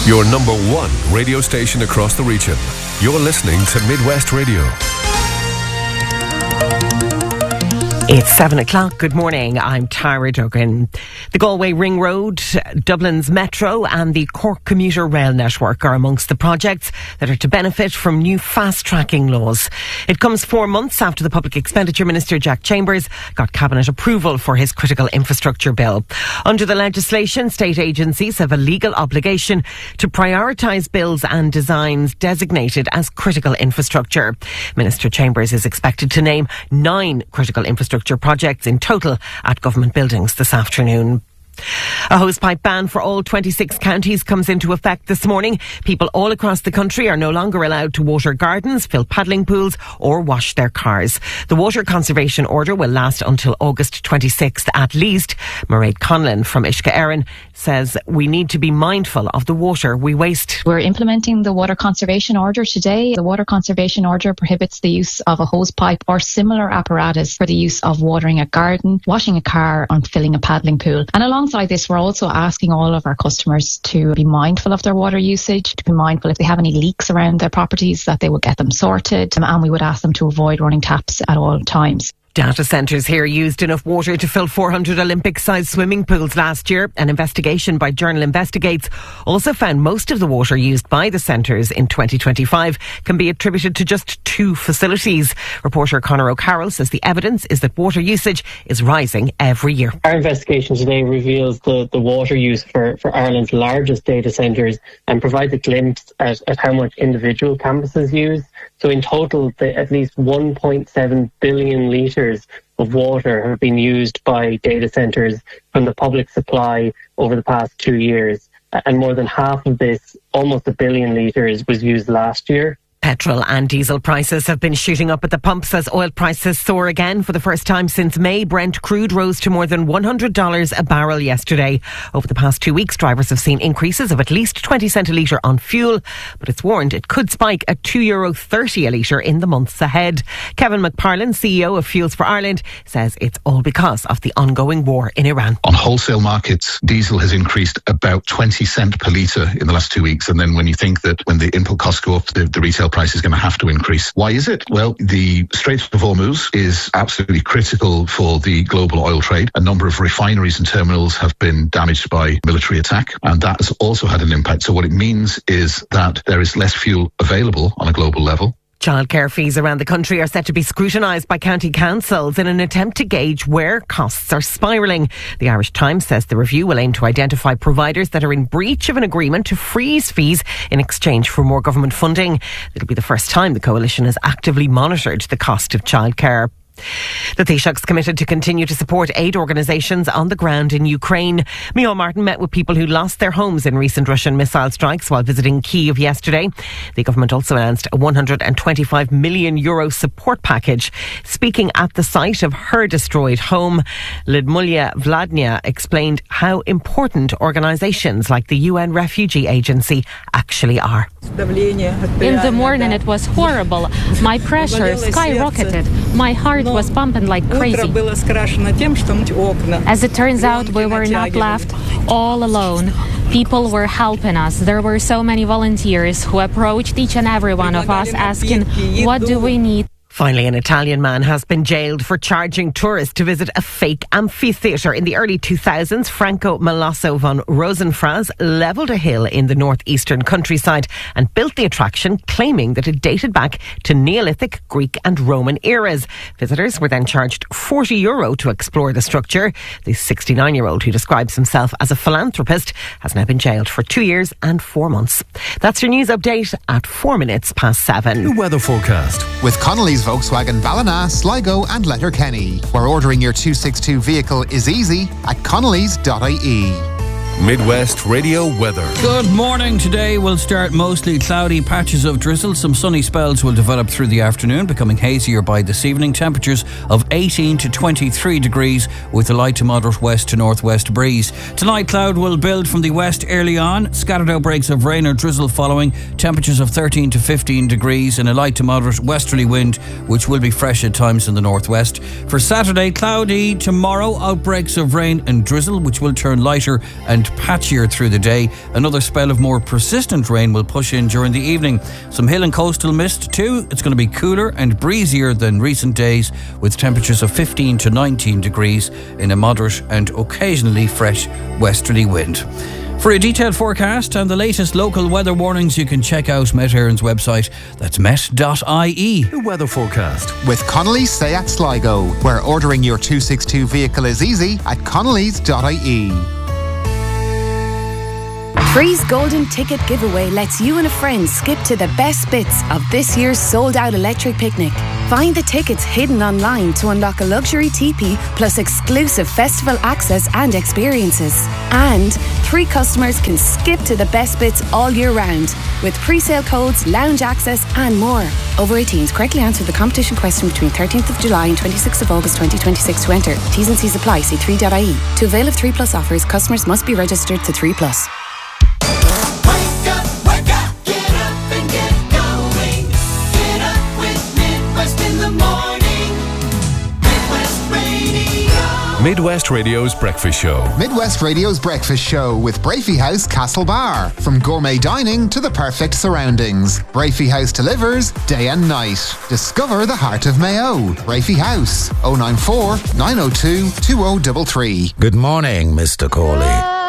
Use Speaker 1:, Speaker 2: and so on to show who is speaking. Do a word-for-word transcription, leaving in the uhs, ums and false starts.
Speaker 1: Your number one radio station across the region. You're listening to Midwest Radio.
Speaker 2: It's seven o'clock. Good morning. I'm Tara Duggan. The Galway Ring Road, Dublin's Metro and the Cork Commuter Rail Network are amongst the projects that are to benefit from new fast-tracking laws. It comes four months after the Public Expenditure Minister Jack Chambers got Cabinet approval for his critical infrastructure bill. Under the legislation, state agencies have a legal obligation to prioritise bills and designs designated as critical infrastructure. Minister Chambers is expected to name nine critical infrastructure projects in total at government buildings this afternoon. A hosepipe ban for all twenty-six counties comes into effect this morning. People all across the country are no longer allowed to water gardens, fill paddling pools or wash their cars. The water conservation order will last until August twenty-sixth at least. Mairead Conlon from Uisce Éireann says we need to be mindful of the water we waste.
Speaker 3: We're implementing the water conservation order today. The water conservation order prohibits the use of a hosepipe or similar apparatus for the use of watering a garden, washing a car and filling a paddling pool. And along Alongside this, we're also asking all of our customers to be mindful of their water usage, to be mindful if they have any leaks around their properties that they will get them sorted, and we would ask them to avoid running taps at all times.
Speaker 2: Data centres here used enough water to fill four hundred Olympic-sized swimming pools last year. An investigation by Journal Investigates also found most of the water used by the centres in twenty twenty-five can be attributed to just two facilities. Reporter Conor O'Carroll says the evidence is that water usage is rising every year.
Speaker 4: Our investigation today reveals the, the water use for, for Ireland's largest data centres and provides a glimpse at, at how much individual campuses use. So in total, the, at least one point seven billion litres of water have been used by data centres from the public supply over the past two years. And more than half of this, almost a billion litres, was used last year.
Speaker 2: Petrol and diesel prices have been shooting up at the pumps as oil prices soar again for the first time since May. Brent crude rose to more than one hundred dollars a barrel yesterday. Over the past two weeks, drivers have seen increases of at least twenty cent a litre on fuel, but it's warned it could spike at two euro thirty a litre in the months ahead. Kevin McParlin, C E O of Fuels for Ireland, says it's all because of the ongoing war in Iran.
Speaker 5: On wholesale markets, diesel has increased about twenty cent per litre in the last two weeks. And then when you think that when the input costs go up, the, the retail price is going to have to increase. Why is it? Well, the Strait of Hormuz is absolutely critical for the global oil trade. A number of refineries and terminals have been damaged by military attack, and that has also had an impact. So what it means is that there is less fuel available on a global level.
Speaker 2: Childcare fees around the country are set to be scrutinised by county councils in an attempt to gauge where costs are spiralling. The Irish Times says the review will aim to identify providers that are in breach of an agreement to freeze fees in exchange for more government funding. It'll be the first time the coalition has actively monitored the cost of childcare. The Taoiseach's committed to continue to support aid organisations on the ground in Ukraine. Micheál Martin met with people who lost their homes in recent Russian missile strikes while visiting Kyiv yesterday. The government also announced a one hundred twenty-five million euro support package. Speaking at the site of her destroyed home, Lyudmila Vladnya explained how important organisations like the U N Refugee Agency actually are.
Speaker 6: In the morning it was horrible. My pressure skyrocketed. My heart was pumping like crazy. As it turns out, we were not left all alone. People were helping us. There were so many volunteers who approached each and every one of us asking, what do we need?
Speaker 2: Finally, an Italian man has been jailed for charging tourists to visit a fake amphitheatre. In the early two thousands, Franco Malasso von Rosenfranz levelled a hill in the northeastern countryside and built the attraction, claiming that it dated back to Neolithic, Greek and Roman eras. Visitors were then charged forty euro to explore the structure. The sixty-nine-year-old, who describes himself as a philanthropist, has now been jailed for two years and four months. That's your news update at four minutes past seven.
Speaker 1: The weather forecast
Speaker 7: with Connolly's Volkswagen Ballina, Sligo and Letterkenny, where ordering your two sixty-two vehicle is easy at connellys dot I E.
Speaker 1: Midwest Radio weather.
Speaker 8: Good morning. Today will start mostly cloudy, patches of drizzle. Some sunny spells will develop through the afternoon, becoming hazier by this evening. Temperatures of eighteen to twenty-three degrees with a light to moderate west to northwest breeze. Tonight, cloud will build from the west early on. Scattered outbreaks of rain or drizzle following. Temperatures of thirteen to fifteen degrees and a light to moderate westerly wind, which will be fresh at times in the northwest. For Saturday, cloudy. Tomorrow, outbreaks of rain and drizzle, which will turn lighter and and patchier through the day. Another spell of more persistent rain will push in during the evening. Some hill and coastal mist too. It's going to be cooler and breezier than recent days, with temperatures of fifteen to nineteen degrees in a moderate and occasionally fresh westerly wind. For a detailed forecast and the latest local weather warnings, you can check out Met Éireann's website. That's met dot I E.
Speaker 1: The weather forecast
Speaker 7: with Connolly's Seat Sligo, where ordering your two sixty-two vehicle is easy at connellys dot I E.
Speaker 9: Free's Golden Ticket Giveaway lets you and a friend skip to the best bits of this year's sold-out electric picnic. Find the tickets hidden online to unlock a luxury teepee plus exclusive festival access and experiences. And three customers can skip to the best bits all year round with pre-sale codes, lounge access and more. Over eighteens, correctly answer the competition question between thirteenth of July and twenty-sixth of August twenty twenty-six to enter. T's and C's apply. See three dot I E. To avail of three plus offers, customers must be registered to three plus.
Speaker 1: Midwest Radio's Breakfast Show.
Speaker 7: Midwest Radio's Breakfast Show with Brafey House Castle Bar. From gourmet dining to the perfect surroundings, Brafey House delivers day and night. Discover the heart of Mayo. Brafey House, oh nine four, nine oh two, two oh three three.
Speaker 10: Good morning, Mister Corley.